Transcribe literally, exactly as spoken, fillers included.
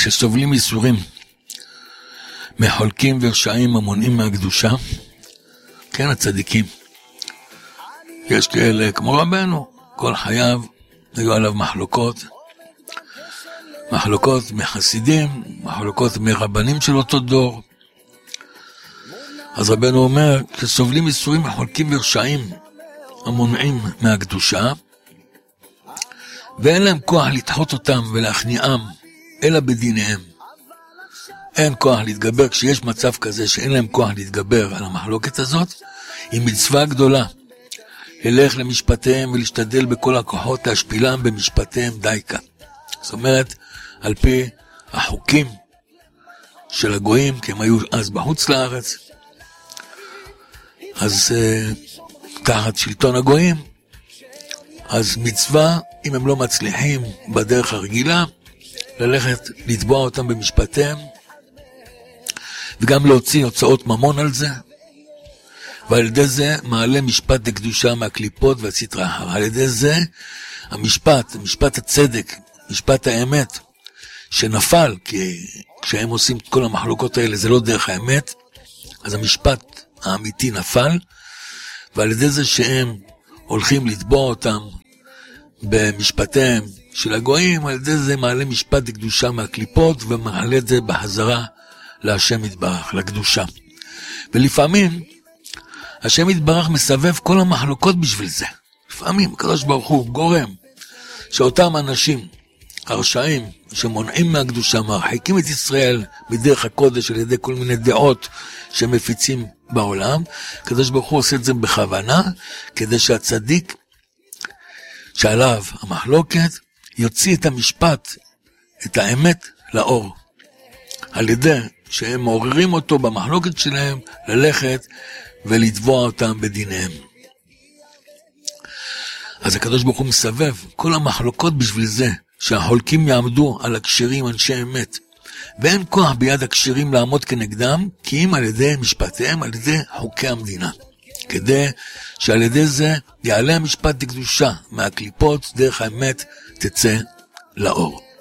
כשסובלים ייסורים מחולקים ורשעים המונעים מהקדושה, כן, הצדיקים, יש כאלה כמו רבנו, כל חייו היו עליו מחלוקות, מחלוקות מחסידים, מחלוקות מרבנים של אותו דור. אז רבנו אומר, כשסובלים ייסורים מחולקים ורשעים המונעים מהקדושה, ואין להם כוח לדחות אותם ולהכניעם, אלא בדיניהם. אין כוח להתגבר, כשיש מצב כזה שאין להם כוח להתגבר על המחלוקת הזאת, היא מצווה גדולה. ללך למשפטיהם ולהשתדל בכל הכוחות להשפילם במשפטיהם דייקה. זאת אומרת, על פי החוקים של הגויים, כי הם היו אז בחוץ לארץ, אז uh, תחת שלטון הגויים, אז מצווה, אם הם לא מצליחים בדרך הרגילה, ללכת לתבוע אותם במשפטיהם, וגם להוציא הוצאות ממון על זה, ועל ידי זה מעלה משפט לקדושה מהקליפות והסטרא אחרא. על ידי זה המשפט, משפט הצדק, משפט האמת, שנפל, כי כשהם עושים את כל המחלוקות האלה, זה לא דרך האמת, אז המשפט האמיתי נפל, ועל ידי זה שהם הולכים לתבוע אותם במשפטיהם של הגויים, על ידי זה מעלה משפט לקדושה מהקליפות, ומעלה את זה בחזרה להשם יתברך, לקדושה. ולפעמים, השם יתברך מסבב כל המחלוקות בשביל זה. לפעמים, הקדוש ברוך הוא גורם, שאותם אנשים, הרשעים, שמונעים מהקדושה, מרחיקים את ישראל מדרך הקודש על ידי כל מיני דעות שמפיצים בעולם, הקדוש ברוך הוא עושה את זה בכוונה, כדי שהצדיק שעליו המחלוקת, יוציא את המשפט, את האמת לאור. על ידי שהם מעוררים אותו במחלוקת שלהם, ללכת ולתבוע אותם בדיניהם. אז הקדוש ברוך הוא מסבב כל המחלוקות בשביל זה, שהחולקים יעמדו על הקשרים אנשי אמת, ואין כוח ביד הקשרים לעמוד כנגדם, כי אם על ידי משפטיהם, על ידי חוקי המדינה. כדי שעל ידי זה יעלה המשפט לקדושה, מהקליפות דרך האמת תצא לאור.